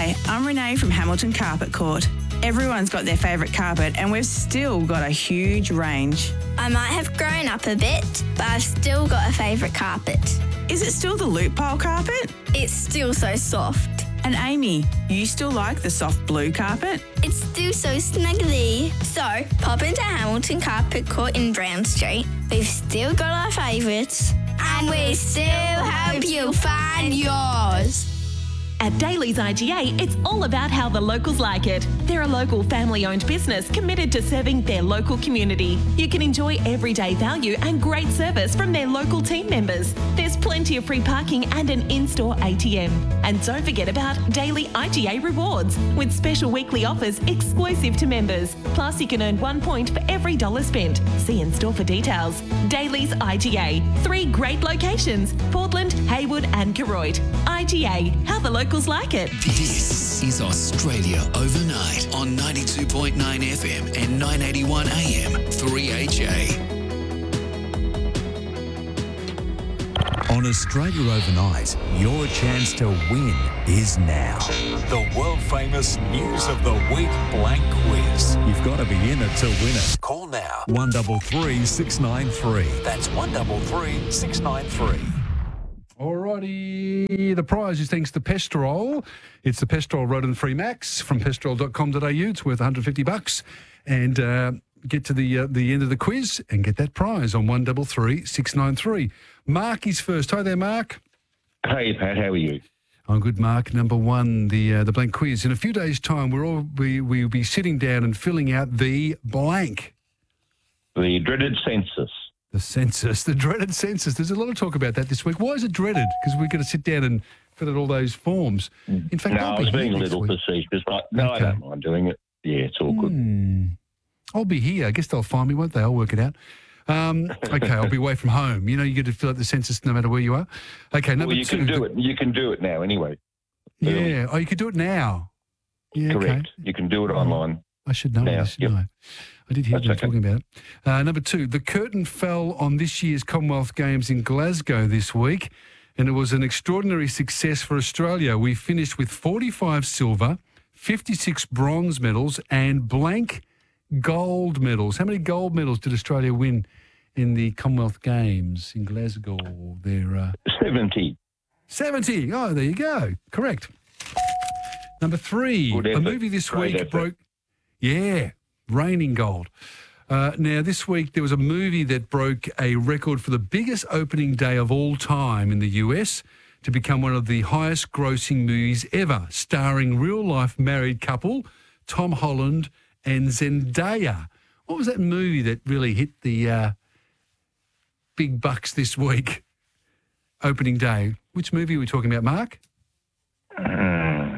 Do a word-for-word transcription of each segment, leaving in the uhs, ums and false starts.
Hi, I'm Renee from Hamilton Carpet Court. Everyone's got their favourite carpet and we've still got a huge range. I might have grown up a bit, but I've still got a favourite carpet. Is it still the loop pile carpet? It's still so soft. And Amy, you still like the soft blue carpet? It's still so snuggly. So, pop into Hamilton Carpet Court in Brown Street. We've still got our favourites. And we still hope you'll find yours. At Daly's I G A, it's all about how the locals like it. They're a local family-owned business committed to serving their local community. You can enjoy everyday value and great service from their local team members. There's plenty of free parking and an in-store A T M. And don't forget about Daily I G A Rewards, with special weekly offers exclusive to members. Plus, you can earn one point for every dollar spent. See in-store for details. Daly's I G A. Three great locations: Portland, Haywood and Koroit. I G A, how the locals like it. This is Australia Overnight on ninety-two point nine F M and nine eighty-one A M three H A. On Australia Overnight, your chance to win is now. The world-famous News of the Week Blank Quiz. You've got to be in it to win it. Call now. one three three, six nine three. That's one three three, six nine three. Alrighty, the prize is thanks to Pestrol. It's the Pestrol Rodent-Free Max from pestrol dot com dot a u. It's worth one hundred fifty bucks. And uh, get to the uh, the end of the quiz and get that prize on one three three, six nine three. Mark is first. Hi there, Mark. Hey, Pat. How are you? I'm good, Mark. Number one, the uh, the blank quiz. In a few days' time, we'll all be we'll be sitting down and filling out the blank. The dreaded census. The census, the dreaded census. There's a lot of talk about that this week. Why is it dreaded? Because we're going to sit down and fill out all those forms. In fact, no, I'll I was be being a here next little week. facetious, but no, Okay. I don't mind doing it. Yeah, it's all good. Hmm. I'll be here. I guess they'll find me, won't they? I'll work it out. Um, okay, I'll be away from home. You know, you get to fill out the census no matter where you are. Okay, number Well, you two. can do it. You can do it now anyway. Early. Yeah. Oh, you can do it now. Yeah, Correct. okay. You can do it online. I should know Now, this, yep. shouldn't I? I did hear That's them okay. talking about it. Uh, number two, the curtain fell on this year's Commonwealth Games in Glasgow this week, and it was an extraordinary success for Australia. We finished with forty-five silver, fifty-six bronze medals, and blank gold medals. How many gold medals did Australia win in the Commonwealth Games in Glasgow? There, uh, seventy. seventy. Oh, there you go. Correct. Number three, Good a effort. movie this Great week effort. broke. Yeah, raining gold. Uh, now, this week there was a movie that broke a record for the biggest opening day of all time in the U S to become one of the highest grossing movies ever, starring real-life married couple Tom Holland and Zendaya. What was that movie that really hit the uh, big bucks this week? Opening day. Which movie are we talking about, Mark? Uh,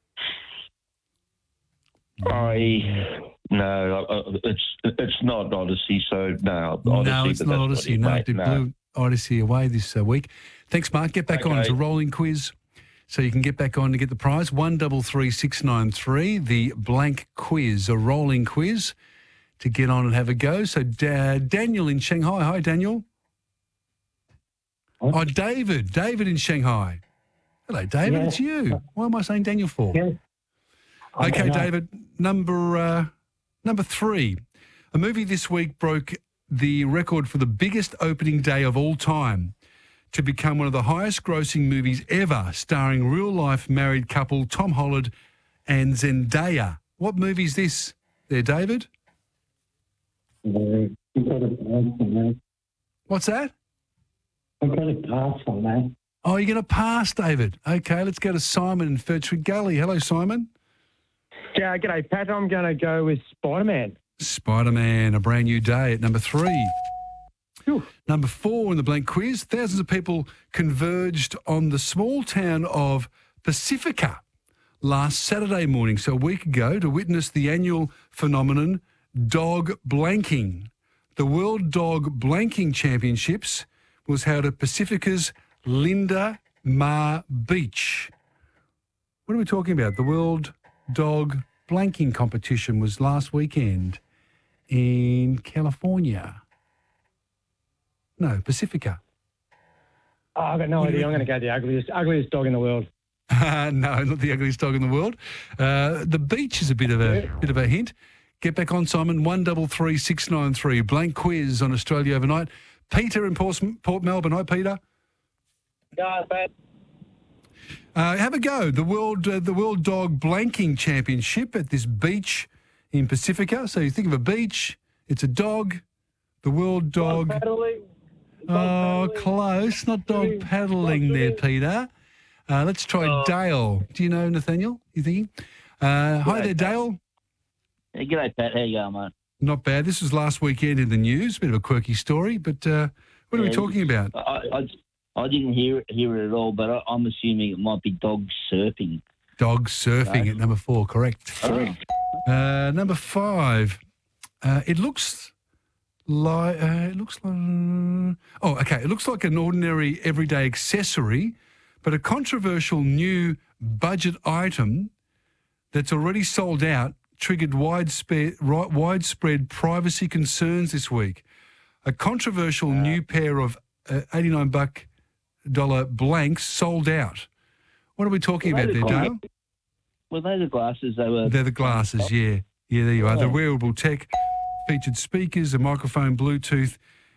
I no, uh, it's it's not Odyssey. So no, Odyssey, no, it's but not that's Odyssey. what you No, made. it no. blew Odyssey away this uh, week. Thanks, Mark. Get back on. Okay. It's a rolling quiz, so you can get back on to get the prize. One double three six nine three. The blank quiz, a rolling quiz, to get on and have a go. So da- Daniel in Shanghai. Hi, Daniel. What? Oh, David. David in Shanghai. Hello, David. Yeah. It's you. Why am I saying Daniel for? Yeah. I Okay, don't know. David. Number uh, number three. A movie this week broke the record for the biggest opening day of all time to become one of the highest grossing movies ever, starring real-life married couple Tom Holland and Zendaya. What movie is this there, David? Uh, I've got a pass on that. What's that? I've got a pass on that. Oh, you're going to pass, David. Okay, let's go to Simon in Furtry Gully. Hello, Simon. Yeah, g'day, Pat. I'm going to go with Spider-Man. Spider-Man, A Brand New Day at number three. Phew. Number four in the blank quiz, thousands of people converged on the small town of Pacifica last Saturday morning, so a week ago, to witness the annual phenomenon, dog blanking. The World Dog Blanking Championships was held at Pacifica's Linda Mar Beach. What are we talking about? The World Dog Blanking Competition was last weekend in California. No, Pacifica. Oh, I've got no idea. I'm going to go the ugliest, ugliest dog in the world. no, not the ugliest dog in the world. Uh, the beach is a bit of a bit of a hint. Get back on, Simon. One double three six nine three. Blank quiz on Australia Overnight. Peter in Port, Port Melbourne. Hi, Peter. No, bad. Uh, have a go. The World uh, the World Dog Blanking Championship at this beach in Pacifica. So you think of a beach, it's a dog. The World Dog. Dog paddling. Dog Oh, paddling. close. Not dog Swimming. paddling Not there, swimming. Peter. Uh, let's try Oh. Dale. Do you know Nathaniel? You thinking? Uh, hi there, Dale. Hey, g'day, Pat. How you going, mate? Not bad. This was last weekend in the news. Bit of a quirky story, but uh, what are we Yeah, talking about? I, I, I didn't hear hear it at all, but I, I'm assuming it might be dog surfing. Dog surfing No. at number four, correct. Oh. Uh, number five. Uh, it looks like uh, it looks like. Oh, okay. It looks like an ordinary everyday accessory, but a controversial new budget item that's already sold out triggered widespread widespread privacy concerns this week. A controversial new pair of uh, eighty-nine buck dollar blanks sold out. What are we talking Were about they there, the Dale? glasses? Were they the glasses they were? They're the glasses, yeah. Yeah, there you are. The Yeah. wearable tech featured speakers, a microphone, Bluetooth,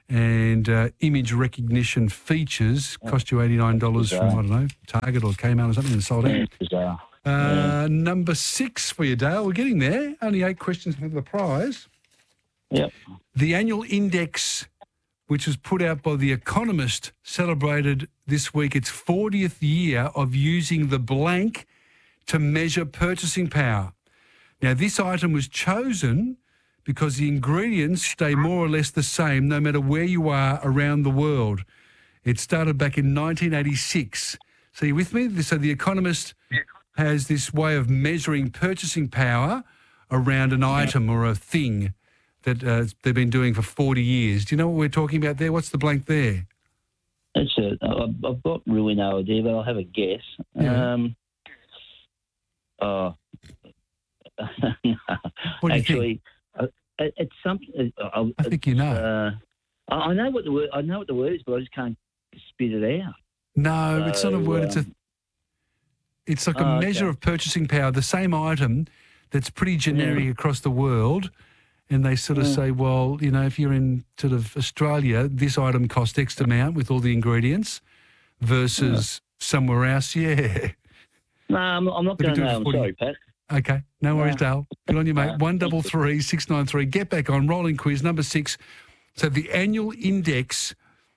and uh, image recognition features. Cost you eighty-nine dollars from, I don't know, Target or Kmart or something, and sold out. Bizarre. Uh, number six for you, Dale. We're getting there. Only eight questions for the prize. Yep. The annual index, which was put out by The Economist, celebrated this week its fortieth year of using the blank to measure purchasing power. Now, this item was chosen because the ingredients stay more or less the same no matter where you are around the world. It started back in nineteen eighty-six. So you with me? So The Economist has this way of measuring purchasing power around an item or a thing that uh, they've been doing for forty years. Do you know what we're talking about there? What's the blank there? That's it. I've, I've got really no idea, but I'll have a guess. Yeah. Um, oh, What do you actually, uh, it, it's something. Uh, I think you know. Uh, I I know what the word. I know what the word is, but I just can't spit it out. No, it's not a So, word. It's a. um, It's like a oh, okay. measure of purchasing power. The same item that's pretty generic Mm. across the world, and they sort of Mm. say, well, you know, if you're in sort of Australia, this item costs X amount with all the ingredients, versus somewhere else. Yeah. No, I'm, I'm not They've been going to doing know. it I'm for forty sorry, Pat. Okay, no worries, Yeah. Dale. Good on you, mate. Yeah. One double three six nine three. Get back on rolling quiz number six. So the annual index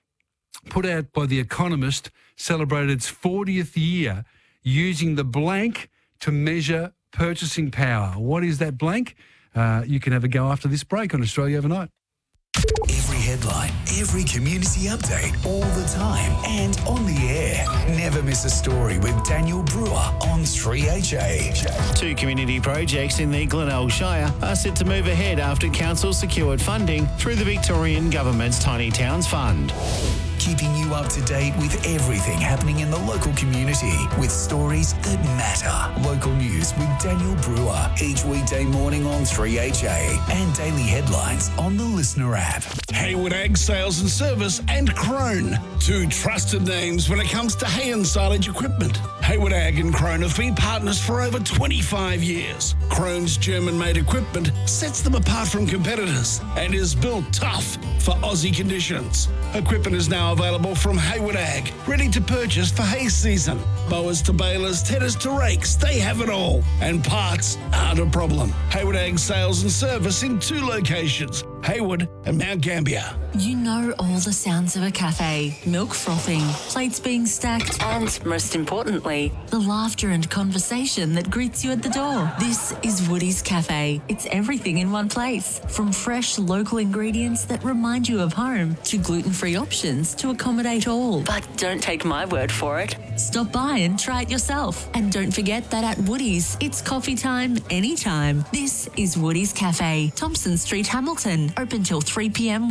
put out by The Economist celebrated its fortieth year using the blank to measure purchasing power. What is that blank? Uh, you can have a go after this break on Australia Overnight. Every headline, every community update, all the time, and on the air. Never miss a story with Daniel Brewer on three H A. Two community projects in the Glenelg Shire are set to move ahead after council secured funding through the Victorian Government's Tiny Towns Fund. Keeping you up to date with everything happening in the local community with stories that matter. Local news with Daniel Brewer each weekday morning on three H A and daily headlines on the Listener app. Hayward Ag Sales and Service and Crone, two trusted names when it comes to hay and silage equipment. Hayward Ag and Crone have been partners for over twenty-five years. Crone's German-made equipment sets them apart from competitors and is built tough for Aussie conditions. Equipment is now available from Hayward Ag, ready to purchase for hay season. Mowers to balers, tedders to rakes, they have it all. And parts aren't a problem. Hayward Ag Sales and Service in two locations, Hayward and Mount Gambier. You know all the sounds of a cafe. Milk frothing, plates being stacked, and most importantly, the laughter and conversation that greets you at the door. This is Woody's Cafe. It's everything in one place. From fresh local ingredients that remind you of home to gluten-free options to accommodate all. But don't take my word for it. Stop by and try it yourself. And don't forget that at Woody's, it's coffee time anytime. This is Woody's Cafe, Thompson Street, Hamilton. Open till three p.m. weekdays.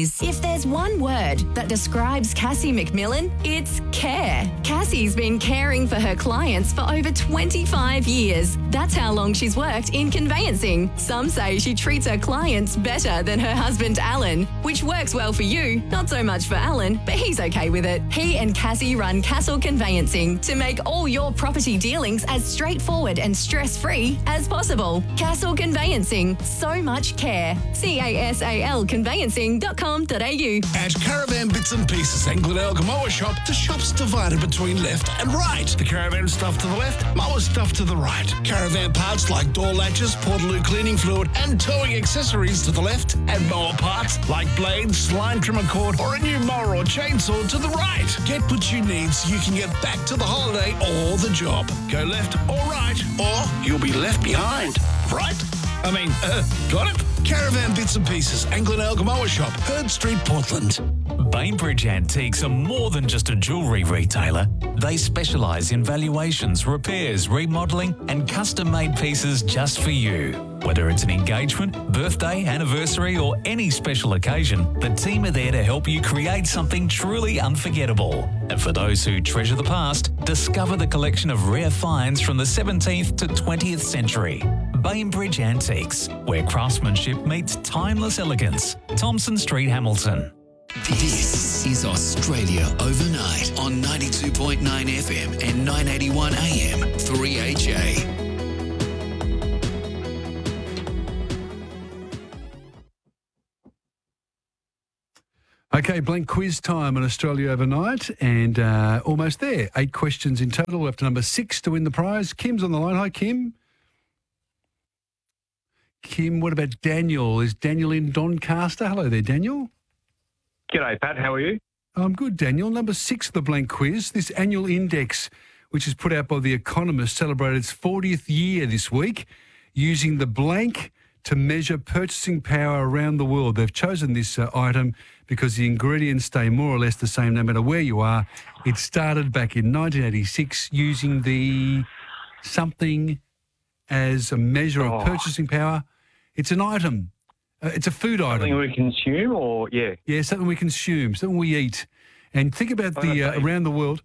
families. If there's one word that describes Cassie McMillan, it's care. Cassie's been caring for her clients for over twenty-five years. That's how long she's worked in conveyancing. Some say she treats her clients better than her husband Alan, which works well for you, not so much for Alan, but he's okay with it. He and Cassie run Castle Conveyancing to make all your property dealings as straightforward and stress-free as possible. Castle Conveyancing, so much care. C A S A L conveyancing dot com dot a u. At Caravan Bits and Pieces and Glenelg Mower Shop, the shop's divided between left and right. The caravan stuff to the left, mower stuff to the right. Caravan parts like door latches, Portaloo cleaning fluid and towing accessories to the left, and mower parts like blades, line trimmer cord or a new mower or chainsaw to the right. Get what you need so you can get back to the holiday or the job. Go left or right, or you'll be left behind. Right? I mean, uh, got it? Caravan Bits and Pieces and Glenelg Mower Shop, Herd Street, Portland. Bainbridge Antiques are more than just a jewellery retailer. They specialise in valuations, repairs, remodelling and custom-made pieces just for you. Whether it's an engagement, birthday, anniversary or any special occasion, the team are there to help you create something truly unforgettable. And for those who treasure the past, discover the collection of rare finds from the seventeenth to twentieth century. Bainbridge Antiques, where craftsmanship meets timeless elegance. Thompson Street, Hamilton. This is Australia Overnight on ninety-two point nine F M and nine eighty-one A M three H A. Okay, blank quiz time on Australia Overnight, and uh, almost there. Eight questions in total. We're up to number six to win the prize. Kim's on the line. Hi, Kim. Kim, what about Daniel? Is Daniel in Doncaster? Hello there, Daniel. G'day, Pat. How are you? I'm good, Daniel. Number six of the blank quiz. This annual index, which is put out by The Economist, celebrated its fortieth year this week, using the blank to measure purchasing power around the world. They've chosen this uh, item because the ingredients stay more or less the same no matter where you are. It started back in nineteen eighty-six using the something as a measure Oh. of purchasing power. It's an item. Uh, it's a food item. Something we consume, or yeah, Yeah, something we consume, something we eat. And think about the uh, Okay. around the world.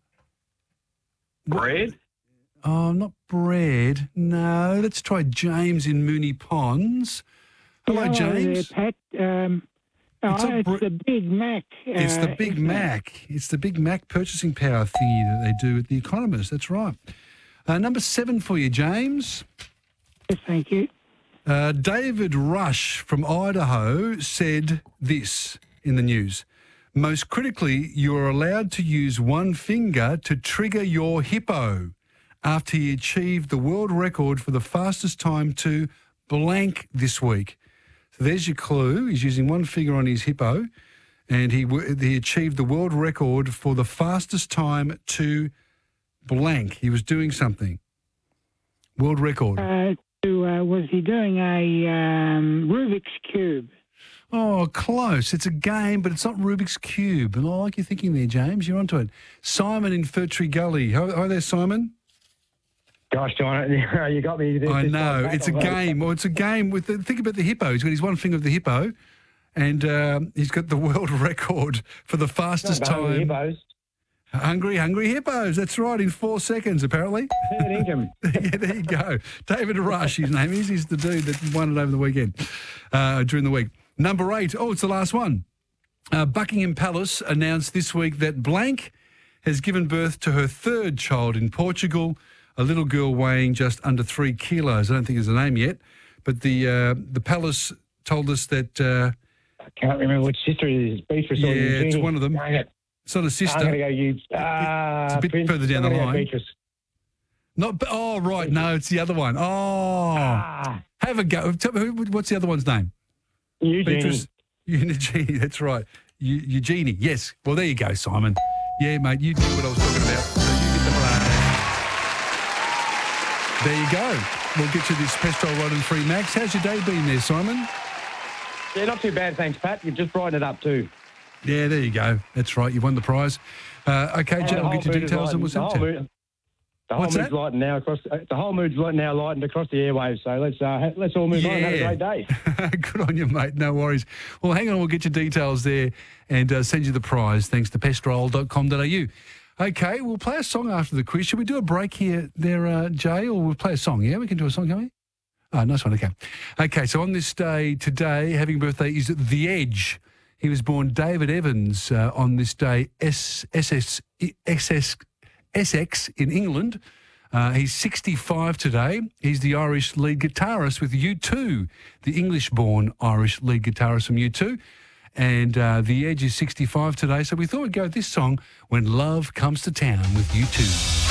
bread. Oh, not bread. No, let's try James in Moonee Ponds. Hello, Hello James. there, Pat. Um, It's oh, a it's br- the Big Mac. It's the uh, Big isn't it? Mac. It's the Big Mac purchasing power thingy that they do at The Economist. That's right. Uh, number seven for you, James. Yes, thank you. Uh, David Rush from Idaho said this in the news. Most critically, you are allowed to use one finger to trigger your hippo after he achieved the world record for the fastest time to blank this week. So there's your clue. He's using one finger on his hippo, and he w- he achieved the world record for the fastest time to blank. He was doing something. World record. Uh, to, uh, was he doing a um, Rubik's Cube? Oh, close. It's a game, but it's not Rubik's Cube. And I like your thinking there, James. You're onto it. Simon in Furtree Gully. Hi, hi there, Simon. Gosh, John, you got me. This, I this know. time, It's a Pat. game. Well, it's a game with the, think about the hippo. He's got his one finger of the hippo, and um, he's got the world record for the fastest Not hungry time. hippos. Hungry, hungry hippos. That's right, in four seconds, apparently. Fair income. Yeah, there you go. David Rush, his name is. He's the dude that won it over the weekend, uh, during the week. Number eight. Oh, it's the last one. Uh, Buckingham Palace announced this week that blank has given birth to her third child in Portugal, a little girl weighing just under three kilos. I don't think there's a name yet, but the uh, the palace told us that... Uh, I can't remember which sister it is. Beatrice yeah, or Eugenie. it's one of them. Dang it. It's not a sister. I'm going to go use. Uh, It's a bit Prince- further down I'm the gonna go line. Beatrice. Not, oh, right, no, it's the other one. Oh, Ah. have a go. Tell me, who- what's the other one's name? Eugenie. Eugenie, that's right. Eu- Eugenie, yes. Well, there you go, Simon. Yeah, mate, you knew what I was talking about. So you get the blame. There you go. We'll get you this Pestrol Rod and Free Max. How's your day been there, Simon? Yeah, not too bad, thanks, Pat. You just brightened it up too. Yeah, there you go. That's right. You won the prize. Uh, okay, And Joe, the we'll whole get your mood is details right. and we'll The send whole it to you. mood- The whole What's mood's that? lighting now across. Uh, the whole mood's light- now lightened across the airwaves. So let's uh, ha- let's all move on and have a Yeah. great day. Good on you, mate. No worries. Well, hang on. We'll get your details there and uh, send you the prize thanks to pestrol dot com dot a u. Okay, we'll play a song after the quiz. Should we do a break here there, uh, Jay, or we'll play a song? Yeah, we can do a song, can't we? Oh, nice one. Okay. Okay, so on this day today, having a birthday is The Edge. He was born David Evans uh, on this day, S S S Essex in England. Uh, he's sixty-five today. He's the Irish lead guitarist with U two, the English-born Irish lead guitarist from U two. And uh, The Edge is sixty-five today, so we thought we'd go with this song, When Love Comes to Town, with U two.